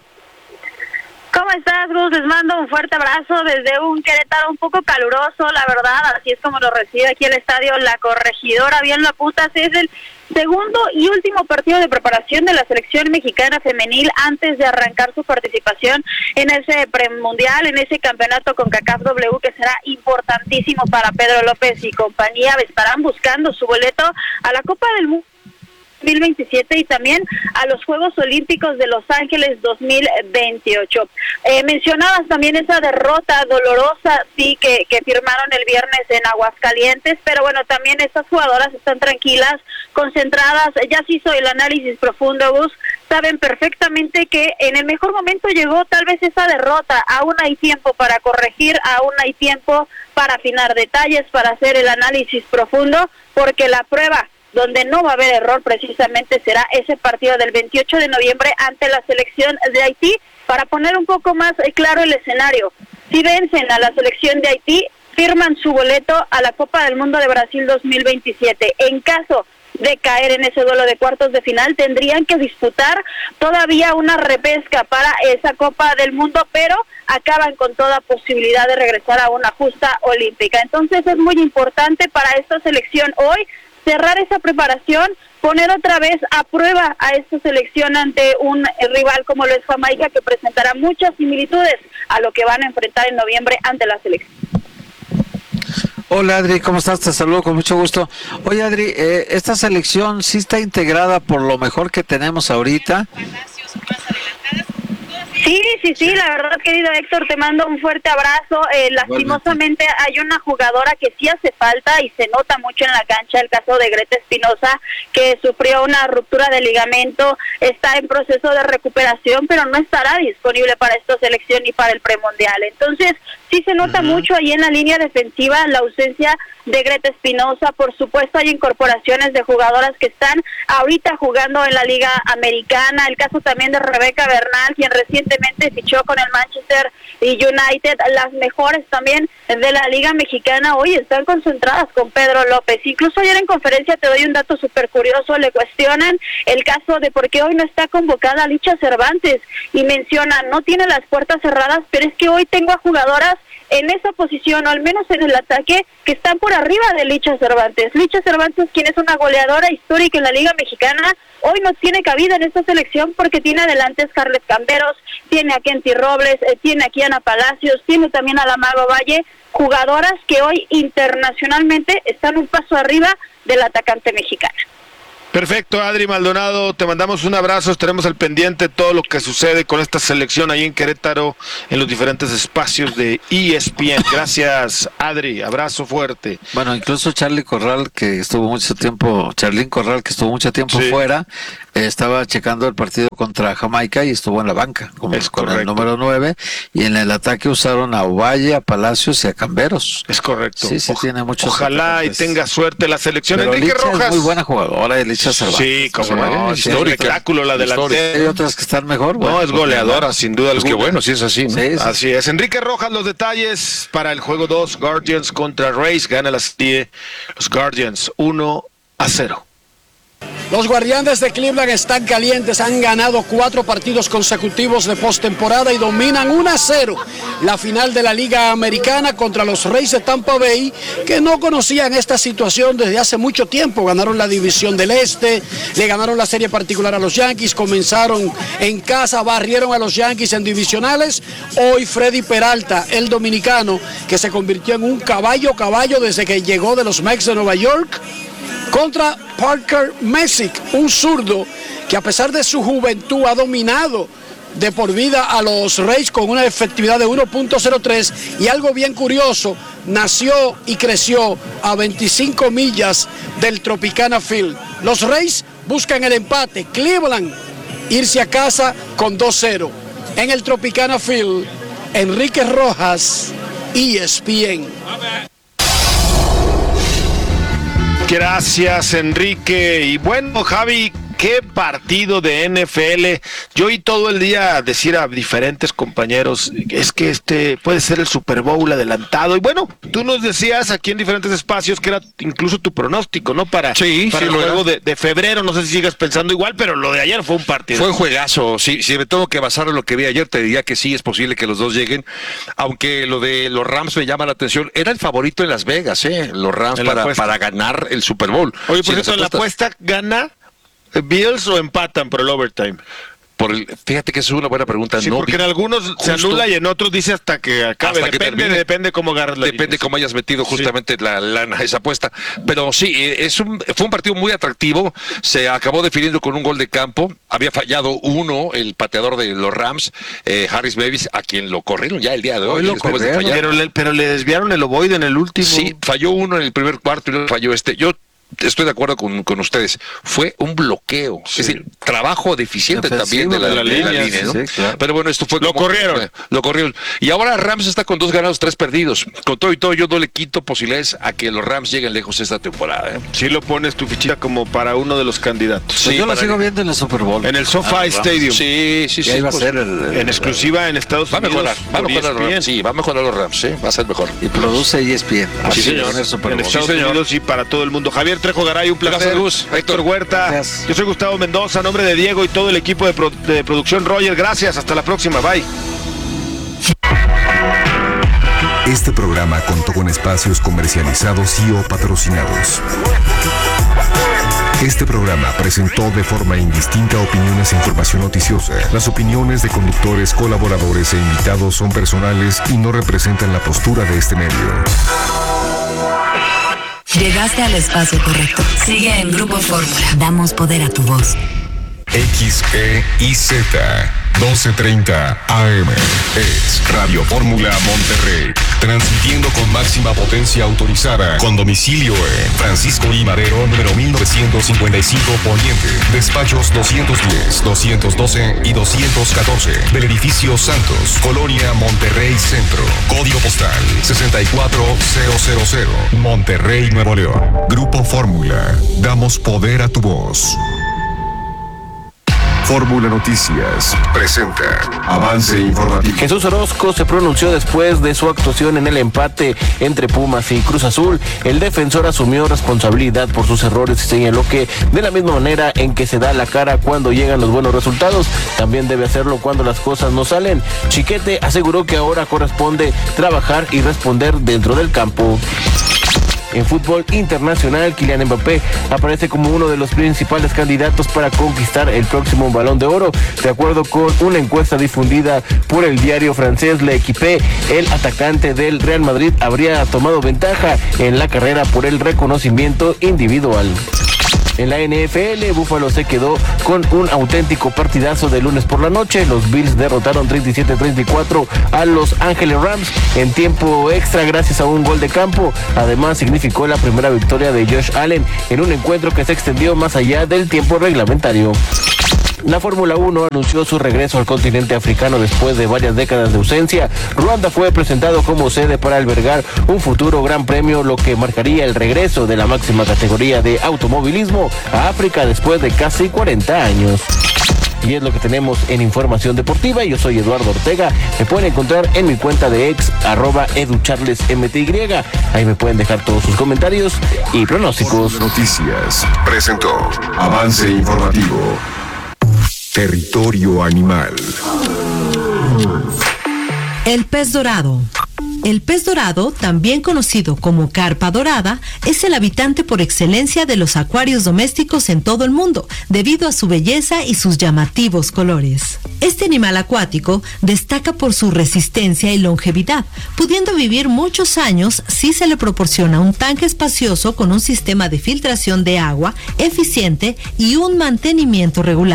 S18: ¿Cómo estás, Gus? Les mando un fuerte abrazo desde un Querétaro un poco caluroso, la verdad, así es como lo recibe aquí el estadio La Corregidora. Bien lo apuntas, es el segundo y último partido de preparación de la selección mexicana femenil antes de arrancar su participación en ese premundial, en ese campeonato CONCACAF W, que será importantísimo para Pedro López y compañía. Estarán buscando su boleto a la Copa del Mundo 2027 y también a los Juegos Olímpicos de Los Ángeles 2028. Mencionabas también esa derrota dolorosa, sí, que firmaron el viernes en Aguascalientes, pero bueno, también estas jugadoras están tranquilas, concentradas, ya se hizo el análisis profundo, Gus, saben perfectamente que en el mejor momento llegó tal vez esa derrota, aún hay tiempo para corregir, aún hay tiempo para afinar detalles, para hacer el análisis profundo, porque la prueba donde no va a haber error precisamente será ese partido del 28 de noviembre ante la selección de Haití. Para poner un poco más claro el escenario, si vencen a la selección de Haití, firman su boleto a la Copa del Mundo de Brasil 2027. En caso de caer en ese duelo de cuartos de final, tendrían que disputar todavía una repesca para esa Copa del Mundo, pero acaban con toda posibilidad de regresar a una justa olímpica. Entonces es muy importante para esta selección hoy cerrar esa preparación, poner otra vez a prueba a esta selección ante un rival como lo es Jamaica, que presentará muchas similitudes a lo que van a enfrentar en noviembre ante la selección.
S13: Hola Adri, ¿cómo estás? Te saludo con mucho gusto. Oye Adri, esta selección sí está integrada por lo mejor que tenemos ahorita.
S18: Sí, la verdad, querido Héctor, te mando un fuerte abrazo. Lastimosamente hay una jugadora que sí hace falta y se nota mucho en la cancha, el caso de Greta Espinosa, que sufrió una ruptura de ligamento, está en proceso de recuperación, pero no estará disponible para esta selección ni para el premundial. Entonces, sí se nota mucho ahí en la línea defensiva la ausencia de Greta Espinosa. Por supuesto hay incorporaciones de jugadoras que están ahorita jugando en la Liga Americana, el caso también de Rebeca Bernal, quien recientemente fichó con el Manchester United. Las mejores también de la Liga Mexicana hoy están concentradas con Pedro López. Incluso ayer en conferencia, te doy un dato súper curioso, le cuestionan el caso de por qué hoy no está convocada Licha Cervantes y mencionan, no tiene las puertas cerradas, pero es que hoy tengo a jugadoras en esa posición, o al menos en el ataque, que están por arriba de Licha Cervantes. Licha Cervantes, quien es una goleadora histórica en la Liga Mexicana, hoy no tiene cabida en esta selección porque tiene adelante a Scarlett Camberos, tiene a Kenty Robles, tiene aquí a Ana Palacios, tiene también a la Mago Valle, jugadoras que hoy internacionalmente están un paso arriba del atacante mexicano.
S10: Perfecto, Adri Maldonado, te mandamos un abrazo, estaremos al pendiente de todo lo que sucede con esta selección ahí en Querétaro, en los diferentes espacios de ESPN. Gracias, Adri, abrazo fuerte.
S13: Bueno, incluso Charlyn Corral, que estuvo mucho tiempo fuera, estaba checando el partido contra Jamaica y estuvo en la banca, con el número 9, y en el ataque usaron a Ovalle, a Palacios y a Camberos.
S10: Es correcto.
S13: Sí, tiene muchos.
S10: Ojalá y tenga suerte la selección.
S13: Pero
S10: Enrique
S13: Licha
S10: Rojas.
S13: Es muy buena jugadora, Licha Cervantes.
S10: Sí, como no, es un espectáculo la delantera.
S13: Hay otras que están mejor.
S10: No, es goleadora, sin duda alguna.
S11: Pues que bueno, sí es así, ¿no?
S13: Sí.
S10: Así es. Enrique Rojas, los detalles para el juego 2, Guardians contra Rays. Gana la serie los Guardians 1-0.
S19: Los Guardianes de Cleveland están calientes, han ganado 4 partidos consecutivos de postemporada y dominan 1-0 la final de la Liga Americana contra los Rays de Tampa Bay, que no conocían esta situación desde hace mucho tiempo. Ganaron la División del Este, le ganaron la serie particular a los Yankees, comenzaron en casa, barrieron a los Yankees en divisionales. Hoy Freddy Peralta, el dominicano, que se convirtió en un caballo desde que llegó de los Mets de Nueva York, contra Parker Messick, un zurdo que a pesar de su juventud ha dominado de por vida a los Rays con una efectividad de 1.03 y algo bien curioso, nació y creció a 25 millas del Tropicana Field. Los Rays buscan el empate, Cleveland irse a casa con 2-0. En el Tropicana Field, Enrique Rojas, ESPN.
S10: Gracias, Enrique. Y bueno, Javi, qué partido de NFL. Yo oí todo el día decir a diferentes compañeros, es que este puede ser el Super Bowl adelantado. Y bueno, tú nos decías aquí en diferentes espacios que era incluso tu pronóstico, ¿no? Para el juego de febrero. No sé si sigas pensando igual, pero lo de ayer fue un partido.
S11: Fue un juegazo. Si me tengo que basar en lo que vi ayer, te diría que sí, es posible que los dos lleguen. Aunque lo de los Rams me llama la atención. Era el favorito en Las Vegas, los Rams para ganar el Super Bowl.
S10: Oye, por cierto, en la apuesta gana Bills o empatan por el overtime.
S11: Fíjate que es una buena pregunta.
S10: Sí, porque en algunos se anula y en otros dice hasta que acabe. Depende cómo agarres la
S11: Depende cómo hayas metido justamente la lana, esa apuesta. Pero sí, fue un partido muy atractivo. Se acabó definiendo con un gol de campo. Había fallado el pateador de los Rams, Harris Davis, a quien lo corrieron ya el día de hoy.
S10: Pero le desviaron el ovoide en el último.
S11: Sí, falló uno en el primer cuarto y luego falló Yo estoy de acuerdo con ustedes. Fue un bloqueo, es decir, trabajo deficiente también de la línea, ¿no? Sí, claro. Pero bueno, esto fue
S10: lo corrieron.
S11: Y ahora Rams está con 2 ganados, 3 perdidos. Con todo y todo, yo no le quito posibilidades a que los Rams lleguen lejos esta temporada.
S10: Sí lo pones tu fichita como para uno de los candidatos.
S13: Sí, yo lo sigo viendo en el Super Bowl.
S10: En el SoFi Stadium.
S11: Sí.
S13: Ahí va a ser
S10: en exclusiva en Estados Unidos.
S11: Va a mejorar. Sí, va a mejorar los Rams, va a ser mejor.
S13: Y produce ESPN.
S10: Así señor. En Estados Unidos y para todo el mundo. Javier Trejo Garay, un placer. Héctor Huerta, gracias. Yo soy Gustavo Mendoza, a nombre de Diego y todo el equipo de producción Roger, gracias, hasta la próxima, bye.
S2: Este programa contó con espacios comercializados y o patrocinados. Este programa presentó de forma indistinta opiniones e información noticiosa. Las opiniones de conductores, colaboradores e invitados son personales y no representan la postura de este medio.
S1: Llegaste al espacio correcto. Sigue en Grupo Fórmula. Damos poder a tu voz.
S2: XEIZ 1230 AM es Radio Fórmula Monterrey, transmitiendo con máxima potencia autorizada, con domicilio en Francisco I. Madero, número 1955 Poniente, despachos 210, 212 y 214 del edificio Santos, Colonia Monterrey Centro, código postal 64000, Monterrey, Nuevo León. Grupo Fórmula, damos poder a tu voz. Fórmula Noticias presenta avance informativo.
S20: Jesús Orozco se pronunció después de su actuación en el empate entre Pumas y Cruz Azul. El defensor asumió responsabilidad por sus errores y señaló que de la misma manera en que se da la cara cuando llegan los buenos resultados, también debe hacerlo cuando las cosas no salen. Chiquete aseguró que ahora corresponde trabajar y responder dentro del campo. En fútbol internacional, Kylian Mbappé aparece como uno de los principales candidatos para conquistar el próximo Balón de Oro. De acuerdo con una encuesta difundida por el diario francés L'Equipe, el atacante del Real Madrid habría tomado ventaja en la carrera por el reconocimiento individual. En la NFL, Buffalo se quedó con un auténtico partidazo de lunes por la noche. Los Bills derrotaron 37-34 a Los Ángeles Rams en tiempo extra gracias a un gol de campo. Además, significó la primera victoria de Josh Allen en un encuentro que se extendió más allá del tiempo reglamentario. La Fórmula 1 anunció su regreso al continente africano después de varias décadas de ausencia. Ruanda fue presentado como sede para albergar un futuro gran premio, lo que marcaría el regreso de la máxima categoría de automovilismo a África después de casi 40 años. Y es lo que tenemos en información deportiva. Yo soy Eduardo Ortega. Me pueden encontrar en mi cuenta de ex, @educharlesmty. Ahí me pueden dejar todos sus comentarios y pronósticos.
S2: Noticias presentó avance informativo. Territorio animal.
S15: El pez dorado. El pez dorado, también conocido como carpa dorada, es el habitante por excelencia de los acuarios domésticos en todo el mundo, debido a su belleza y sus llamativos colores. Este animal acuático destaca por su resistencia y longevidad, pudiendo vivir muchos años si se le proporciona un tanque espacioso con un sistema de filtración de agua eficiente y un mantenimiento regular.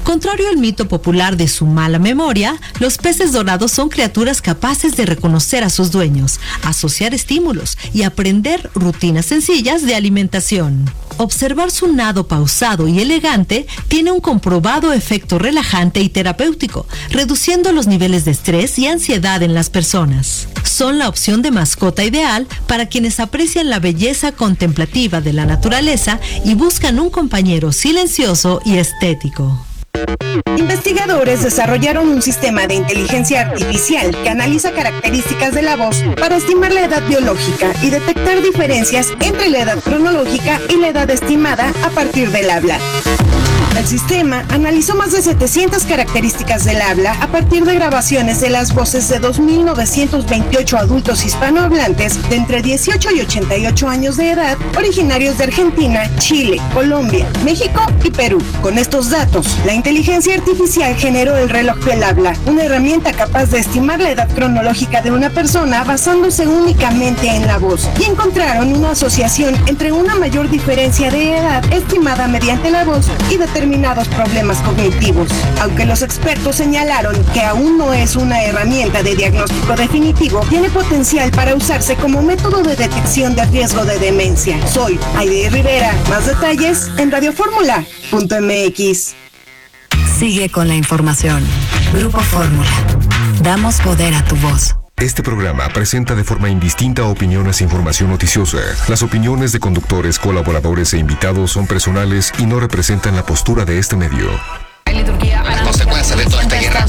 S15: Contrario al mito popular de su mala memoria, los peces dorados son criaturas capaces de reconocer a sus dueños, asociar estímulos y aprender rutinas sencillas de alimentación. Observar su nado pausado y elegante tiene un comprobado efecto relajante y terapéutico, reduciendo los niveles de estrés y ansiedad en las personas. Son la opción de mascota ideal para quienes aprecian la belleza contemplativa de la naturaleza y buscan un compañero silencioso y estético.
S21: Investigadores desarrollaron un sistema de inteligencia artificial que analiza características de la voz para estimar la edad biológica y detectar diferencias entre la edad cronológica y la edad estimada a partir del habla. El sistema analizó más de 700 características del habla a partir de grabaciones de las voces de 2.928 adultos hispanohablantes de entre 18 y 88 años de edad, originarios de Argentina, Chile, Colombia, México y Perú. Con estos datos, la inteligencia artificial generó el reloj del habla, una herramienta capaz de estimar la edad cronológica de una persona basándose únicamente en la voz, y encontraron una asociación entre una mayor diferencia de edad estimada mediante la voz y determinados problemas cognitivos. Aunque los expertos señalaron que aún no es una herramienta de diagnóstico definitivo, tiene potencial para usarse como método de detección de riesgo de demencia. Soy Aide Rivera. Más detalles en radioformula.mx.
S1: Sigue con la información. Grupo Fórmula. Damos poder a tu voz.
S2: Este programa presenta de forma indistinta opiniones e información noticiosa. Las opiniones de conductores, colaboradores e invitados son personales y no representan la postura de este medio.
S22: Las consecuencias de toda esta guerra.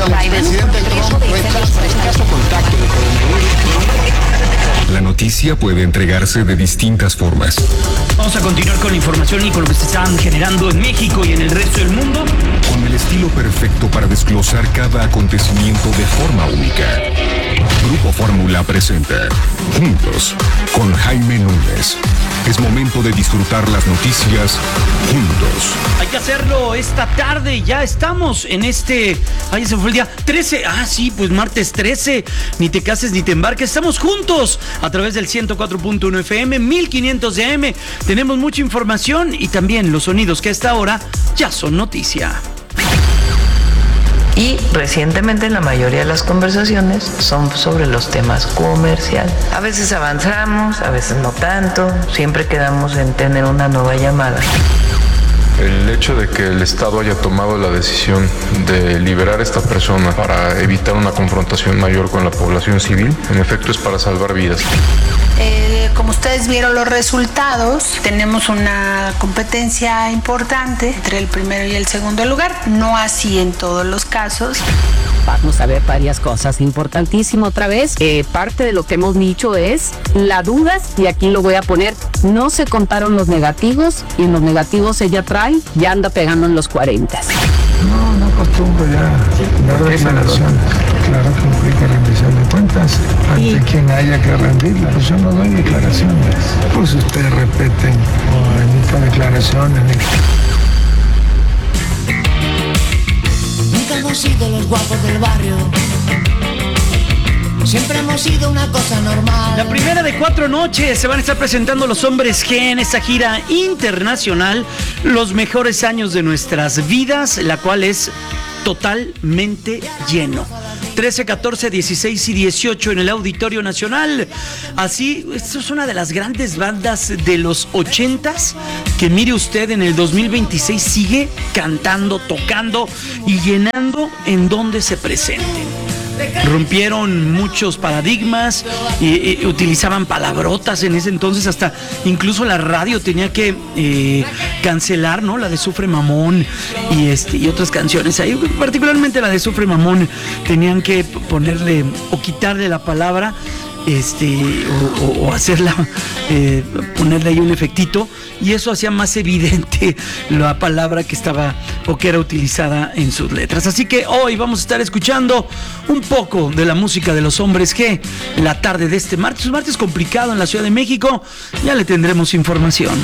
S2: La noticia puede entregarse de distintas formas.
S23: Vamos a continuar con la información y con lo que se están generando en México y en el resto del mundo.
S2: Con el estilo perfecto para desglosar cada acontecimiento de forma única. Grupo Fórmula presenta Juntos con Jaime Núñez. Es momento de disfrutar las noticias juntos.
S23: Hay que hacerlo esta tarde. Ya estamos en este... Ay, se fue el día 13. Ah, sí, pues martes 13. Ni te cases ni te embarques. Estamos juntos a través del 104.1 FM, 1500 de AM. Tenemos mucha información y también los sonidos que a esta hora ya son noticia.
S24: Y recientemente la mayoría de las conversaciones son sobre los temas comerciales. A veces avanzamos, a veces no tanto, siempre quedamos en tener una nueva llamada.
S25: El hecho de que el Estado haya tomado la decisión de liberar a esta persona para evitar una confrontación mayor con la población civil, en efecto es para salvar vidas.
S26: Como ustedes vieron los resultados, tenemos una competencia importante entre el primero y el segundo lugar, no así en todos los casos.
S27: Vamos a ver varias cosas. Importantísimo otra vez, parte de lo que hemos dicho es la dudas, y aquí lo voy a poner, no se contaron los negativos, y en los negativos ella trae, ya anda pegando en los 40.
S28: No acostumbro ya dar declaraciones. Claro que implica rendición de cuentas ante quien haya que rendirla. Pues yo no doy declaraciones. Pues ustedes respeten o emitan declaraciones.
S29: Nunca hemos sido los guapos del barrio. Siempre hemos sido una cosa normal.
S23: La primera de 4 noches se van a estar presentando los Hombres G en esta gira internacional, los mejores años de nuestras vidas, la cual es totalmente lleno. 13, 14, 16 y 18 en el Auditorio Nacional. Así, esto es una de las grandes bandas de los 80s que, mire usted, en el 2026 sigue cantando, tocando y llenando en donde se presenten. Rompieron muchos paradigmas y utilizaban palabrotas en ese entonces, hasta incluso la radio tenía que cancelar, ¿no? La de Sufre Mamón y otras canciones ahí, particularmente la de Sufre Mamón, tenían que ponerle o quitarle la palabra o hacerla, ponerle ahí un efectito, y eso hacía más evidente la palabra que estaba o que era utilizada en sus letras. Así que hoy vamos a estar escuchando un poco de la música de los Hombres G la tarde de este martes, un martes complicado en la Ciudad de México. Ya le tendremos información.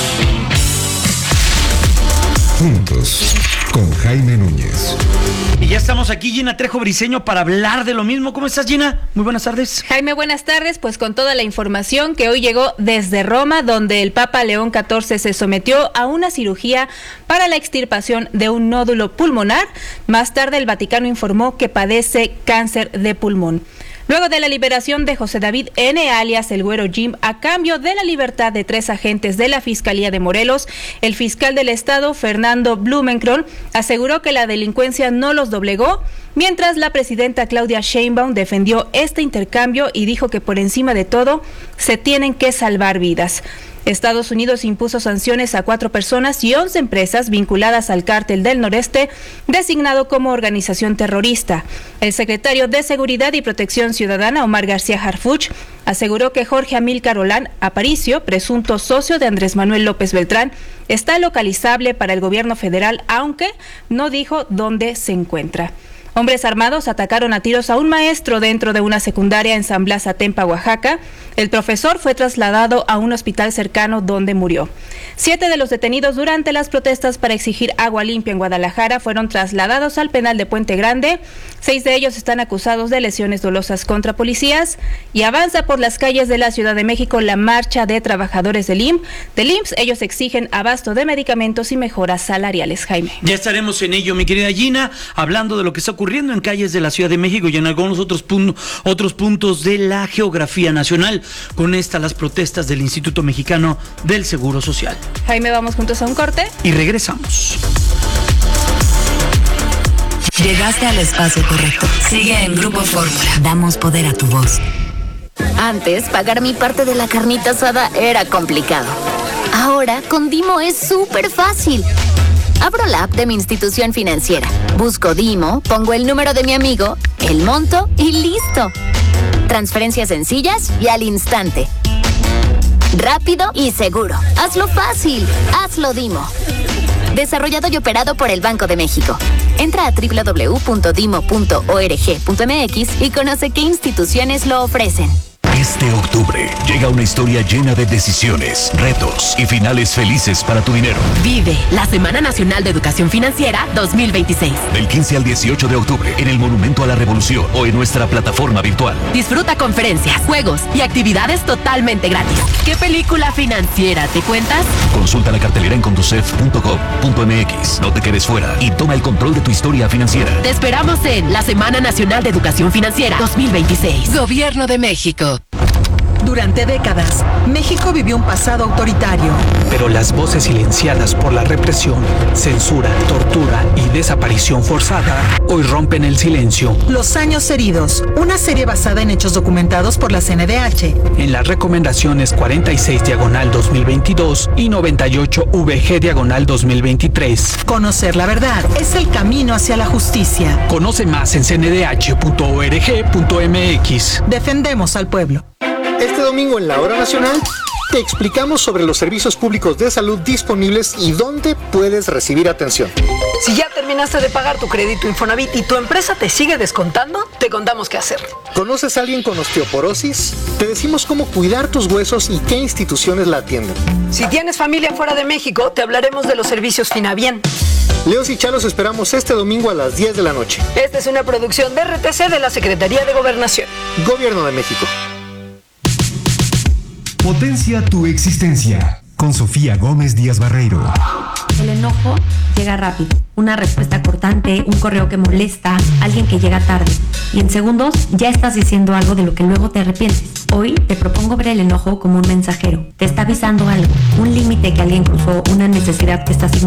S2: Juntos con Jaime Núñez.
S23: Y ya estamos aquí, Gina Trejo Briseño, para hablar de lo mismo. ¿Cómo estás, Gina? Muy buenas tardes.
S3: Jaime, buenas tardes. Pues con toda la información que hoy llegó desde Roma, donde el Papa León XIV se sometió a una cirugía para la extirpación de un nódulo pulmonar. Más tarde, el Vaticano informó que padece cáncer de pulmón. Luego de la liberación de José David N., alias el Güero Jim, a cambio de la libertad de 3 agentes de la Fiscalía de Morelos, el fiscal del Estado, Fernando Blumenkron, aseguró que la delincuencia no los doblegó, mientras la presidenta Claudia Sheinbaum defendió este intercambio y dijo que por encima de todo se tienen que salvar vidas. Estados Unidos impuso sanciones a 4 personas y 11 empresas vinculadas al Cártel del Noreste, designado como organización terrorista. El secretario de Seguridad y Protección Ciudadana, Omar García Harfuch, aseguró que Jorge Amílcar Olán Aparicio, presunto socio de Andrés Manuel López Beltrán, está localizable para el gobierno federal, aunque no dijo dónde se encuentra. Hombres armados atacaron a tiros a un maestro dentro de una secundaria en San Blas Atempa, Oaxaca. El profesor fue trasladado a un hospital cercano donde murió. 7 de los detenidos durante las protestas para exigir agua limpia en Guadalajara fueron trasladados al penal de Puente Grande. 6 de ellos están acusados de lesiones dolosas contra policías. Y avanza por las calles de la Ciudad de México la marcha de trabajadores del IMSS. Ellos exigen abasto de medicamentos y mejoras salariales, Jaime.
S23: Ya estaremos en ello, mi querida Gina, hablando de lo que está ocurriendo en calles de la Ciudad de México y en algunos otros puntos de la geografía nacional, con las protestas del Instituto Mexicano del Seguro Social.
S3: Jaime, vamos juntos a un corte
S23: y regresamos.
S1: Llegaste al espacio correcto. Sigue en Grupo Fórmula. Damos poder a tu voz.
S4: Antes, pagar mi parte de la carnita asada era complicado. Ahora, con Dimo es súper fácil. Abro la app de mi institución financiera, busco Dimo, pongo el número de mi amigo, el monto y listo. Transferencias sencillas y al instante. Rápido y seguro. Hazlo fácil. Hazlo Dimo. Desarrollado y operado por el Banco de México. Entra a www.dimo.org.mx y conoce qué instituciones lo ofrecen.
S5: Este octubre llega una historia llena de decisiones, retos y finales felices para tu dinero.
S27: Vive la Semana Nacional de Educación Financiera 2026.
S5: Del 15 al 18 de octubre en el Monumento a la Revolución o en nuestra plataforma virtual.
S27: Disfruta conferencias, juegos y actividades totalmente gratis. ¿Qué película financiera te cuentas?
S5: Consulta la cartelera en conducef.gov.mx. No te quedes fuera y toma el control de tu historia financiera.
S27: Te esperamos en la Semana Nacional de Educación Financiera 2026.
S1: Gobierno de México.
S6: Durante décadas, México vivió un pasado autoritario.
S7: Pero las voces silenciadas por la represión, censura, tortura y desaparición forzada hoy rompen el silencio.
S6: Los años heridos, una serie basada en hechos documentados por la CNDH.
S7: En las recomendaciones 46/2022 y 98/VG/2023.
S6: Conocer la verdad es el camino hacia la justicia.
S7: Conoce más en cndh.org.mx.
S6: Defendemos al pueblo.
S8: Este domingo en la Hora Nacional te explicamos sobre los servicios públicos de salud disponibles y dónde puedes recibir atención.
S9: Si ya terminaste de pagar tu crédito Infonavit y tu empresa te sigue descontando, te contamos qué hacer.
S8: ¿Conoces a alguien con osteoporosis? Te decimos cómo cuidar tus huesos y qué instituciones la atienden.
S9: Si tienes familia fuera de México, te hablaremos de los servicios Finabien.
S8: Leos y Chalos esperamos este domingo a las 10 de la noche.
S9: Esta es una producción de RTC de la Secretaría de Gobernación.
S8: Gobierno de México.
S2: Potencia tu existencia con Sofía Gómez Díaz Barreiro.
S12: El enojo llega rápido. Una respuesta cortante, un correo que molesta, alguien que llega tarde. Y en segundos ya estás diciendo algo de lo que luego te arrepientes. Hoy te propongo ver el enojo como un mensajero. Te está avisando algo, un límite que alguien cruzó, una necesidad que estás ignorando.